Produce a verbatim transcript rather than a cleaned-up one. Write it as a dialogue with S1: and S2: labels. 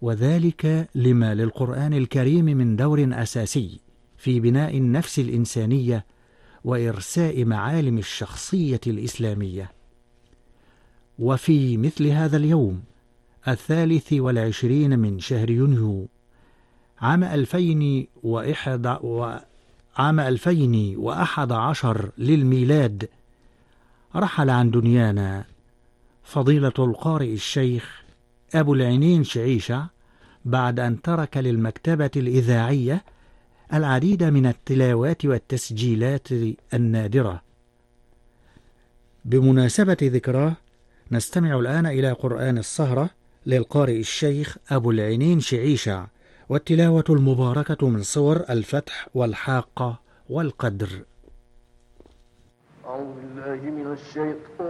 S1: وذلك لما للقرآن الكريم من دور أساسي في بناء النفس الإنسانية وإرساء معالم الشخصية الإسلامية. وفي مثل هذا اليوم الثالث والعشرين من شهر يونيو عام ألفين وإحدى وعام ألفين وأحد عشر للميلاد رحل عن دنيانا فضيلة القارئ الشيخ أبو العينين شعيشة، بعد أن ترك للمكتبة الإذاعية العديد من التلاوات والتسجيلات النادرة. بمناسبة ذكراه نستمع الآن إلى قرآن السهرة للقارئ الشيخ أبو العينين شعيشة، والتلاوة المباركة من سور الفتح والحاقة والقدر.
S2: أعوذ بالله من الشيطان